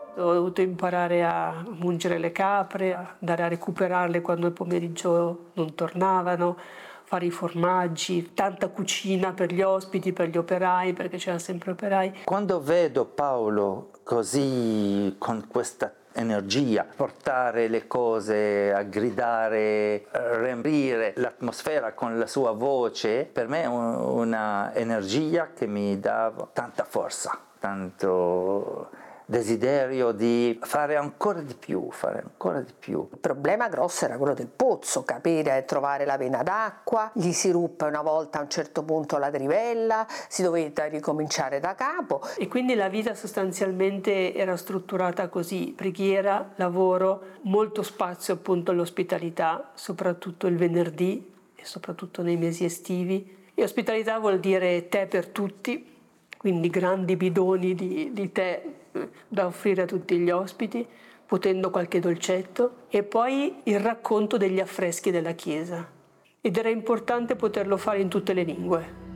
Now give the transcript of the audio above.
Ho dovuto imparare a mungere le capre, a andare a recuperarle quando il pomeriggio non tornavano, fare i formaggi, tanta cucina per gli ospiti, per gli operai, perché c'erano sempre operai. Quando vedo Paolo così, con questa energia, portare le cose, a gridare, riempire l'atmosfera con la sua voce, per me è una energia che mi dà tanta forza, tanto desiderio di fare ancora di più, fare ancora di più. Il problema grosso era quello del pozzo, capire, trovare la vena d'acqua, gli si ruppe una volta a un certo punto la trivella, si doveva ricominciare da capo. E quindi la vita sostanzialmente era strutturata così: preghiera, lavoro, molto spazio appunto all'ospitalità, soprattutto il venerdì e soprattutto nei mesi estivi. E ospitalità vuol dire tè per tutti, quindi grandi bidoni di tè da offrire a tutti gli ospiti, potendo qualche dolcetto, e poi il racconto degli affreschi della chiesa. Ed era importante poterlo fare in tutte le lingue.